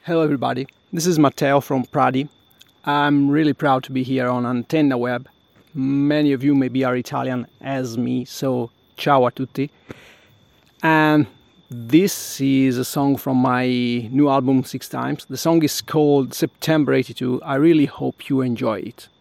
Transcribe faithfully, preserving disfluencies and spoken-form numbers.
Hello everybody, this is Matteo from Pradi. I'm really proud to be here on Antenna Web. Many of you maybe are Italian as me, so ciao a tutti. And this is a song from my new album Six Times. The song is called September eighty-two. I really hope you enjoy it.